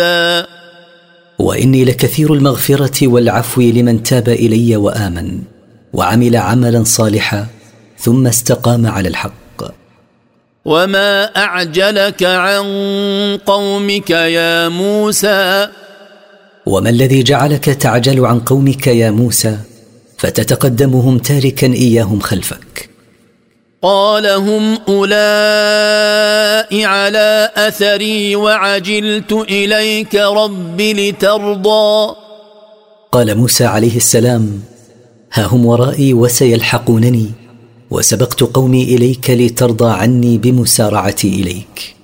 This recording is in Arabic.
وإني لكثير المغفرة والعفو لمن تاب إلي وآمن وعمل عملا صالحا ثم استقام على الحق. وما أعجلك عن قومك يا موسى؟ وما الذي جعلك تعجل عن قومك يا موسى فتتقدمهم تاركا إياهم خلفك؟ قال هم أولئك على أثري وعجلت إليك رب لترضى. قال موسى عليه السلام: ها هم ورائي وسيلحقونني، وسبقت قومي إليك لترضى عني بمسارعتي إليك.